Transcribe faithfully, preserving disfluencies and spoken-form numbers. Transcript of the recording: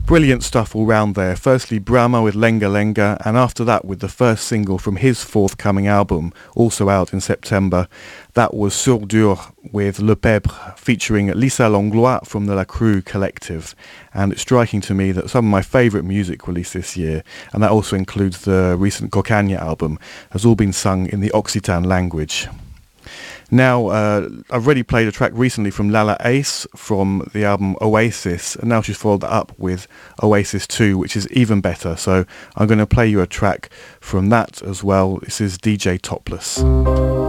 Brilliant stuff all round there. Firstly, Brahma with Lenga Lenga, and after that with the first single from his forthcoming album, also out in September. That was Sur Dur with Le Pèbre, featuring Lisa Langlois from the La Crue Collective. And it's striking to me that some of my favourite music released this year, and that also includes the recent Cocagne album, has all been sung in the Occitan language. Now, uh, I've already played a track recently from Lala Ace from the album Oasis, and now she's followed that up with Oasis two, which is even better. So I'm going to play you a track from that as well. This is D J Topless.